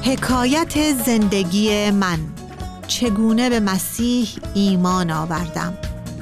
حکایت زندگی من، چگونه به مسیح ایمان آوردم.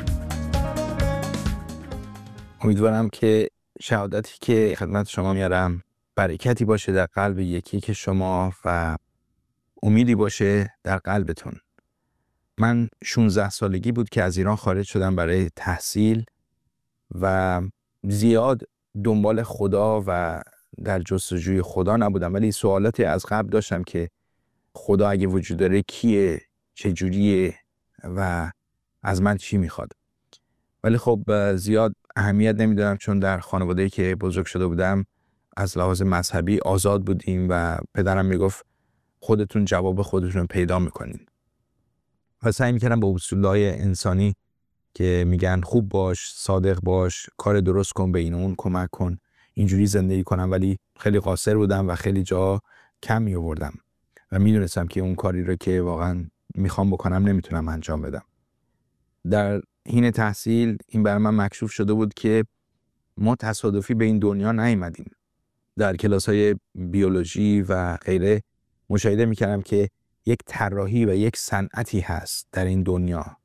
امیدوارم که شهادتی که خدمت شما میارم برکتی باشه در قلب یکی که شما و امیدی باشه در قلبتون. من 16 سالگی بود که از ایران خارج شدم برای تحصیل و زیاد دنبال خدا و در جستجوی خدا نبودم، ولی سوالاتی از قبل داشتم که خدا اگه وجود داره کیه، چجوریه و از من چی میخواد. ولی خب زیاد اهمیت نمیدادم، چون در خانواده‌ای که بزرگ شده بودم از لحاظ مذهبی آزاد بودیم و پدرم میگفت خودتون جواب خودتون رو پیدا میکنین و سعی میکردم با اصولهای انسانی که میگن خوب باش، صادق باش، کار درست کن، به این و اون کمک کن، اینجوری زندگی کنم. ولی خیلی قاصر بودم و خیلی جا کم میآوردم و میدونستم که اون کاری رو که واقعا میخوام بکنم نمیتونم انجام بدم. در حین تحصیل این برای من مکشوف شده بود که ما تصادفی به این دنیا نیومدیم. در کلاس‌های بیولوژی و غیره مشاهده میکردم که یک طراحی و یک صنعتی هست در این دنیا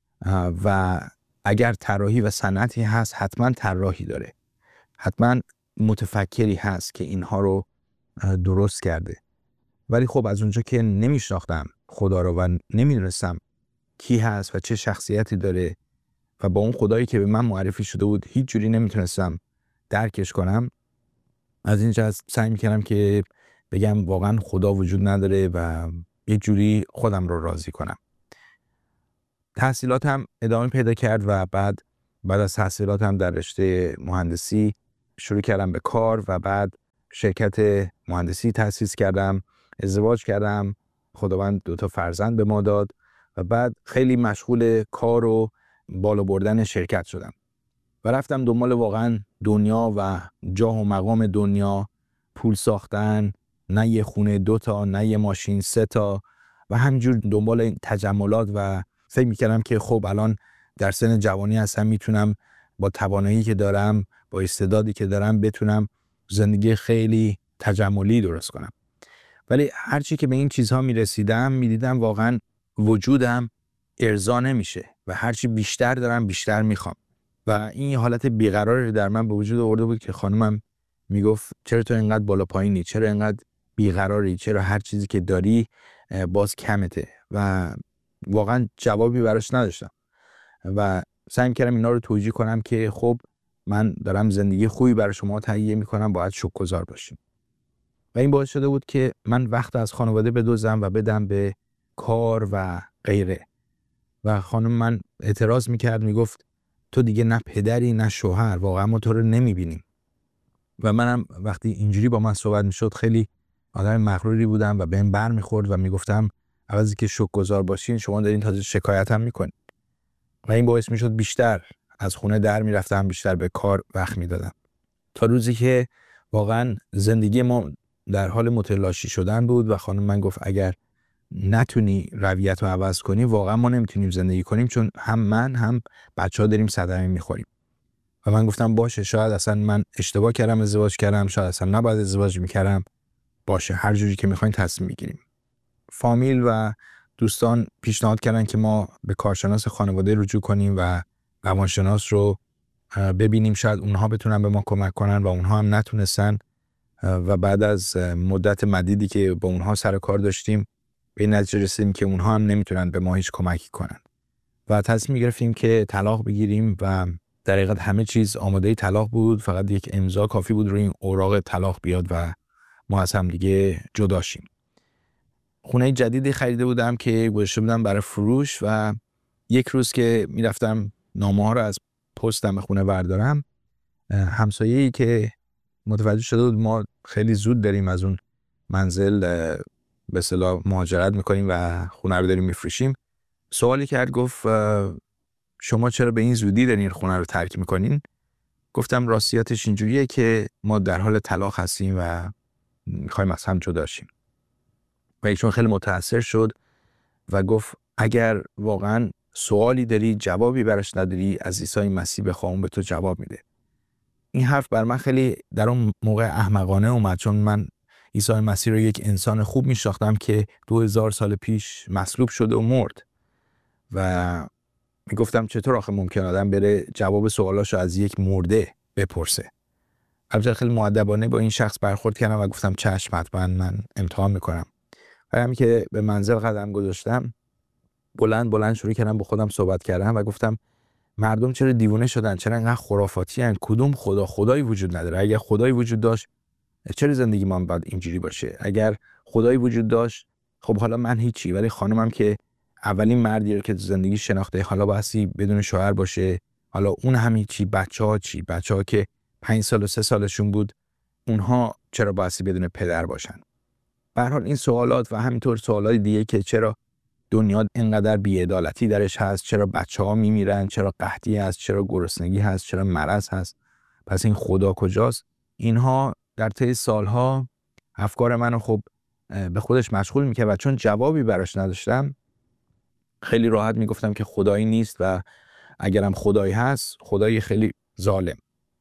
و اگر طراحی و صنعتی هست حتما طراحی داره، حتما متفکری هست که اینها رو درست کرده. ولی خب از اونجا که نمیشناختم خدا رو و نمیدونستم کی هست و چه شخصیتی داره و با اون خدایی که به من معرفی شده بود هیچ جوری نمیتونستم درکش کنم، از این جهت سعی میکردم که بگم واقعا خدا وجود نداره و یک جوری خودم رو راضی کنم. تحصیلاتم ادامه پیدا کرد و بعد از تحصیلاتم در رشته مهندسی شروع کردم به کار و بعد شرکت مهندسی تأسیس کردم، ازدواج کردم، خداوند 2 فرزند به ما داد و بعد خیلی مشغول کار و بالا بردن شرکت شدم و رفتم دنبال واقعا دنیا و جاه و مقام دنیا، پول ساختن، نه یه خونه 2 تا، نه یه ماشین 3 تا و همینجور دنبال این تجملات و فکر میکردم که خب الان در سن جوانی هستم، میتونم با توانایی که دارم، با استعدادی که دارم بتونم زندگی خیلی تجملی درست کنم. ولی هرچی که به این چیزها میرسیدم میدیدم واقعا وجودم ارضا نمیشه و هرچی بیشتر دارم بیشتر میخوام و این حالت بیقراری در من به وجود آورده بود که خانمم میگفت چرا تو اینقدر بالا پایینی، چرا اینقدر بیقراری، چرا هر چیزی که داری باز کمته و واقعا جوابی براش نداشتم و سعی کردم اینا رو توجیه کنم که خب من دارم زندگی خوبی برای شما تهیه میکنم، باید شکرگزار باشیم. و این باعث شده بود که من وقت از خانواده بدزدم و بدم به کار و غیره و خانم من اعتراض میکرد، میگفت تو دیگه نه پدری نه شوهر، واقعا ما تو رو نمیبینیم. و منم وقتی اینجوری با من صحبت میشد خیلی آدم مغروری بودم و بهم بر میخورد و میگفتم عوضی که شکرگزار باشین شما دارین تازه شکایت هم میکنین و این باعث میشد بیشتر از خونه در میرفتم، بیشتر به کار وقت میدادم تا روزی که واقعا زندگی ما در حال متلاشی شدن بود و خانم من گفت اگر نتونی رویت رو عوض کنی واقعا ما نمیتونیم زندگی کنیم، چون هم من هم بچه‌ها داریم صدمه میخوریم. و من گفتم باشه، شاید اصلا من اشتباه کردم ازدواج کردم، شاید اصلا نباید ازدواج میکردم، باشه هر جوری که میخواین تصمیم میگیریم. فامیل و دوستان پیشنهاد کردن که ما به کارشناس خانواده رجوع کنیم و روانشناس رو ببینیم، شاید اونها بتونن به ما کمک کنن و اونها هم نتونستن و بعد از مدت مدیدی که با اونها سر کار داشتیم به این نتیجه رسیدیم که اونها هم نمیتونن به ما هیچ کمکی کنن و تصمیم گرفتیم که طلاق بگیریم و در حقیقت همه چیز آماده طلاق بود، فقط یک امضا کافی بود روی این اوراق طلاق بیاد و ما از هم دیگه جدا شیم. خونه جدیدی خریده بودم که گذاشته بودم برای فروش و یک روز که میرفتم نامه ها رو از پستم به خونه بردارم، همسایه‌ای که متوجه شده بود ما خیلی زود داریم از اون منزل به اصطلاح مهاجرت میکنیم و خونه رو داریم میفروشیم، سوالی کرد، گفت شما چرا به این زودی دارین خونه رو ترک میکنین؟ گفتم راستیاتش اینجوریه که ما در حال طلاق هستیم و میخوایم از هم جدا شیم. و ایشون خیلی متاثر شد و گفت اگر واقعا سوالی داری جوابی براش نداری از عیسی مسیح بخواه، اون به تو جواب میده. این حرف بر من خیلی در اون موقع احمقانه اومد، چون من عیسی مسیح رو یک انسان خوب میشناختم که 2000 سال پیش مصلوب شده و مرد و میگفتم چطور آخه ممکن آدم بره جواب سوالاشو از یک مرده بپرسه. البته خیلی مؤدبانه با این شخص برخورد کردم و گفتم چشم، حتما من امتحان میکنم. و همین که به منزل قدم گذاشتم بلند شروع کردم با خودم صحبت کردم و گفتم مردم چرا دیوونه شدن، چرا انقدر خرافاتی هن؟ کدوم خدایی وجود نداره؟ اگر خدایی وجود داشت چرا زندگی من باید اینجوری باشه؟ اگر خدایی وجود داشت خب حالا من هیچی، ولی خانمم که اولین مردی رو که زندگی شناخته، حالا بایستی بدون شوهر باشه، حالا اون هم هیچی. بچه‌ها چی؟ بچه‌ها که 5 سال و 3 سالشون بود، اونها چرا بایستی بدون پدر باشن؟ به هر حال این سوالات و همینطور سوالات دیگه که چرا دنیا اینقدر بی‌عدالتی درش هست، چرا بچه‌ها میمیرن، چرا قحطی هست، چرا گرسنگی هست، چرا مرض هست، پس این خدا کجاست؟ اینها در طی سالها افکار منو خب به خودش مشغول می‌کرد و چون جوابی براش نداشتم خیلی راحت میگفتم که خدایی نیست و اگرم خدایی هست خدایی خیلی ظالم.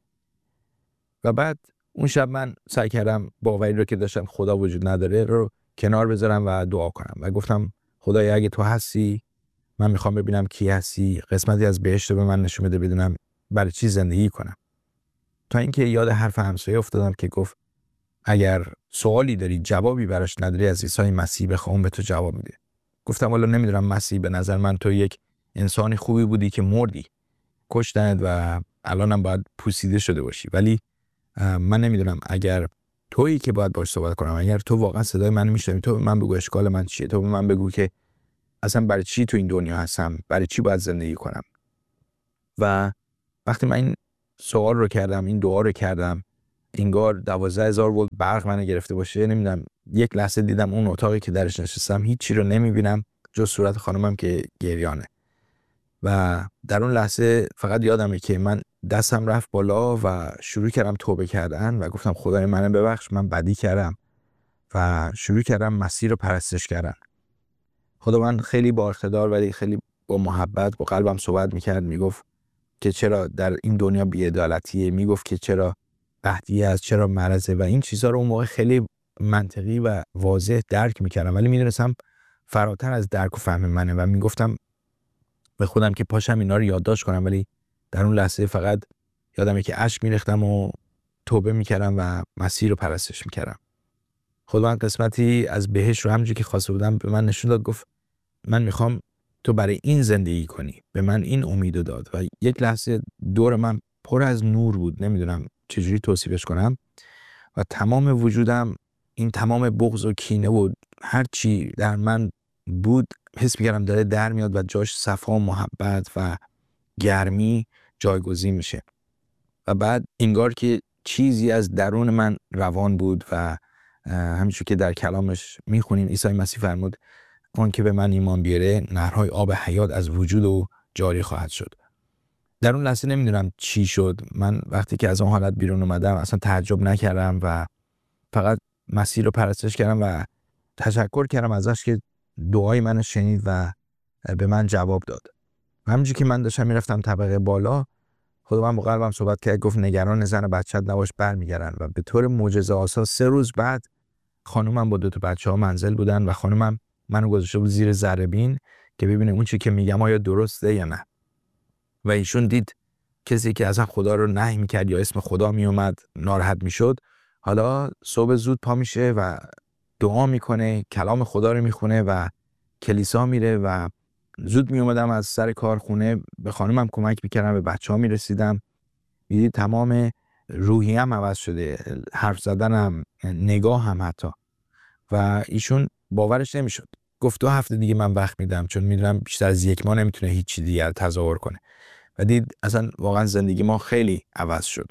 و بعد اون شب من سعی کردم باوری رو که داشتم خدا وجود نداره رو کنار بذارم و دعا کنم و گفتم خدای اگه تو هستی من میخوام ببینم کی هستی، قسمتی از بهشت رو به من نشون بده بدونم برای چی زندگی کنم. تا اینکه یاد حرف همسایه افتادم که گفت اگر سوالی داری جوابی براش نداری از عیسی مسیح بخوام به تو جواب میده. گفتم والا نمیدونم مسیح، به نظر من تو یک انسانی خوبی بودی که مردی، کشتند و الانم باید پوسیده شده باشی، ولی من نمیدونم اگر تویی که باید باش صحبت کنم، اگر تو واقعا صدای منو میشنوی، تو به من بگو اشکال من چیه، تو به من بگو که اصلا برای چی تو این دنیا هستم، برای چی باید زندگی کنم. و وقتی من این سوال رو کردم، این دعا رو کردم، انگار 12000 ولت برق منو گرفته باشه. نمیدونم یک لحظه دیدم اون اتاقی که درش نشستم هیچی رو نمیبینم جز صورت خانمم که گریانه. و در اون لحظه فقط یادمه که من دستم رفت بالا و شروع کردم توبه کردن و گفتم خدای منو ببخش، من بدی کردم و شروع کردم مسیح رو پرستش کردن. خدا من خیلی با اقتدار ولی خیلی با محبت با قلبم صحبت میکرد، میگفت که چرا در این دنیا بی‌عدالتیه، میگفت که چرا قحطی است، چرا مرضه، و این چیزها رو اون موقع خیلی منطقی و واضح درک میکردم، ولی میدونستم فراتر از درک و فهم منه و میگفتم به خودم که پاشم اینا رو یادداشت کنم، ولی در اون لحظه فقط یادمه که اشک میریختم و توبه میکردم و مسیح رو پرستش میکردم. خداوند قسمتی از بهشت رو همونجوری که خواسته بودم به من نشون داد، گفت من میخوام تو برای این زندگی کنی، به من این امیدو داد و یک لحظه دور من پر از نور بود، نمیدونم چجوری توصیفش کنم، و تمام وجودم این تمام بغض و کینه و هر چی در من بود حس می‌کردم داره در میاد و جاش صفا و محبت و گرمی جایگزین میشه. و بعد انگار که چیزی از درون من روان بود و همینجور که در کلامش میخونیم عیسی مسیح فرمود اون که به من ایمان بیاره نهرهای آب حیات از وجود او جاری خواهد شد. در اون لحظه نمیدونم چی شد، من وقتی که از اون حالت بیرون اومدم اصلا تعجب نکردم و فقط مسیح رو پرستش کردم و تشکر کردم ازش که دعای من شنید و به من جواب داد. و همینجور که من داشتم میرفتم طبقه بالا خدا من با قلبم صحبت کرد، گفت نگران زن و بچت نباش، برمیگردن. و به طور معجزه آسا 3 روز بعد خانومم با 2 تا بچه‌ها منزل بودن و خانومم منو گذاشته بود زیر ذره‌بین که ببینه اون چی که میگم آیا درسته یا نه. و ایشون دید کسی که اصلا خدا رو نهی میکرد یا اسم خدا میومد ناراحت میشد، حالا صبح زود پا میشه و دعا میکنه، کلام خدا رو میخونه و کلیسا میره. و زود میومدم از سر کارخونه به خانومم کمک میکردم، به بچه‌ها میرسیدم، دیدی تمام روحیم عوض شده، حرف زدنم، نگاه هم حتی. و ایشون باورش نمیشد، گفت 2 هفته دیگه من وقت میدم چون میدونم بیشتر از 1 ماه نمیتونه هیچ چیزی دیگه تظاهر کنه. و دید اصلا واقعا زندگی ما خیلی عوض شد.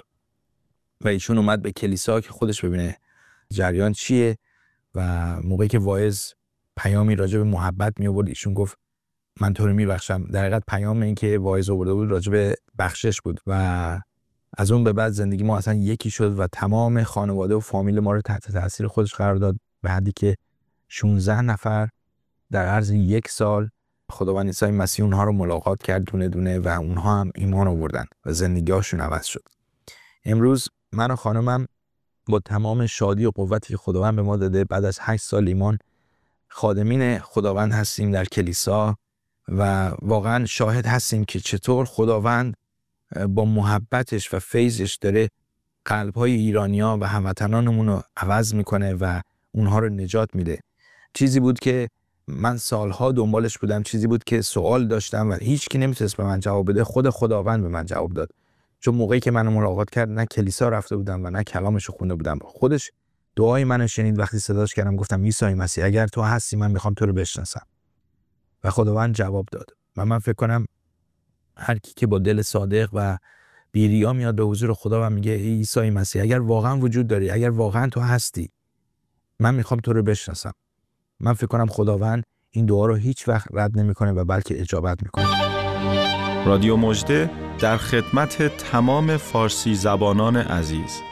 و ایشون اومد به کلیسا که خودش ببینه جریان چیه. و موقعی که واعظ پیامی راجع به محبت می آورد ایشون گفت من تو رو میبخشم. در حقیقت پیام این که واعظ آورده بود راجع به بخشش بود. و از اون به بعد زندگی ما اصلا یکی شد و تمام خانواده و فامیل ما رو تحت تاثیر خودش قرار داد، به حدی که 16 نفر در عرض 1 سال خداوند عیسی مسیح اونها رو ملاقات کرد دونه دونه و اونها هم ایمان آوردن و زندگی‌هاشون عوض شد. امروز من و خانمم با تمام شادی و قوتی که خداوند به ما داده، بعد از 8 سال ایمان خادمین خداوند هستیم در کلیسا و واقعا شاهد هستیم که چطور خداوند با محبتش و فیضش داره قلب‌های ایرانی‌ها و هموطنانمون رو عوض میکنه و اونها رو نجات میده. چیزی بود که من سالها دنبالش بودم، چیزی بود که سوال داشتم و هیچ کی نمیتونست به من جواب بده. خود خداوند به من جواب داد. چون موقعی که منو ملاقات کرد نه کلیسا رفته بودم و نه کلامش رو خونده بودم. خودش دعای منو شنید وقتی صداش کردم، گفتم عیسی مسیح اگر تو هستی من میخوام تو رو بشناسم. و خداوند جواب داد. و من فکر کنم هر کی که با دل صادق و بی‌ریا میاد به حضور خدا و میگه عیسی مسیح اگر واقعا وجود داری، اگر واقعا تو هستی، من میخوام تو رو بشناسم، من فکر کنم خداوند این دعا رو هیچ وقت رد نمیکنه و بلکه اجابت میکنه. رادیو مژده در خدمت تمام فارسی زبانان عزیز.